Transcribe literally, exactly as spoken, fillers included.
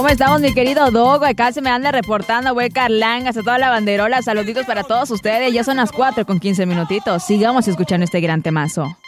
¿Cómo estamos, mi querido Dogo? Acá se me anda reportando, güey, Carlangas, a toda la banderola. Saluditos para todos ustedes. Ya son las cuatro con quince minutitos. Sigamos escuchando este gran temazo.